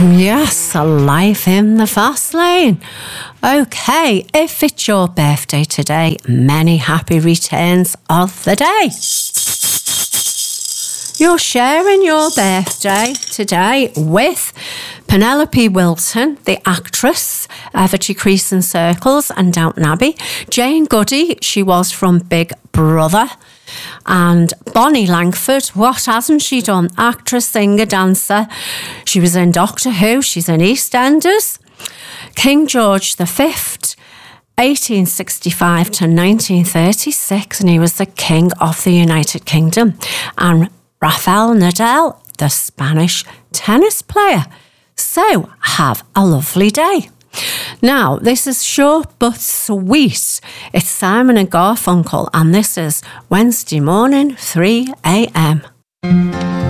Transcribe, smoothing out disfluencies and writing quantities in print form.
Yes, a life in the fast lane. Okay, if it's your birthday today, many happy returns of the day. You're sharing your birthday today with Penelope Wilton, the actress, Everty Crescent Circles and Downton Abbey. Jane Goody, she was from Big Brother. And Bonnie Langford, what hasn't she done? Actress, singer, dancer. She was in Doctor Who, she's in EastEnders. King George V, 1865 to 1936, and he was the King of the United Kingdom. And Rafael Nadal, the Spanish tennis player. So, have a lovely day. Now, this is short but sweet. It's Simon and Garfunkel, and this is Wednesday morning, 3 a.m.